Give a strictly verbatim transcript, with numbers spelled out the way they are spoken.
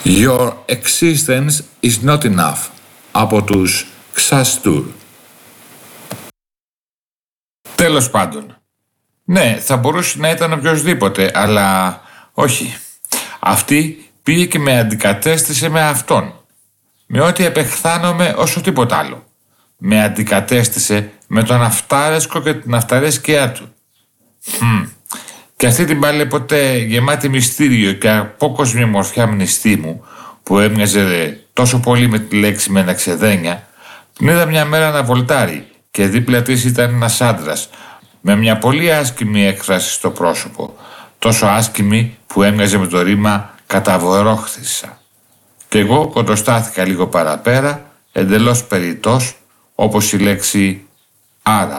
Your existence is not enough από τους Xastur. Τέλος πάντων. Ναι, θα μπορούσε να ήταν οποιοσδήποτε, αλλά όχι. Αυτή πήγε και με αντικατέστησε με αυτόν. Με ό,τι επεχθάνομαι όσο τίποτα άλλο. Με αντικατέστησε με τον αυτάρεσκο και την αυταρέσκειά του. Hm. Και αυτή την πάλι ποτέ γεμάτη μυστήριο και απόκοσμη ομορφιά μνηστή μου, που έμοιαζε τόσο πολύ με τη λέξη με ένα ξεδένια, την είδα μια μέρα να βολτάρει και δίπλα της ήταν ένας άντρας με μια πολύ άσκημη έκφραση στο πρόσωπο, τόσο άσκημη που έμοιαζε με το ρήμα «καταβορόχθησα». Κι εγώ κοντοστάθηκα λίγο παραπέρα, εντελώς περιττός, όπως η λέξη «άρα».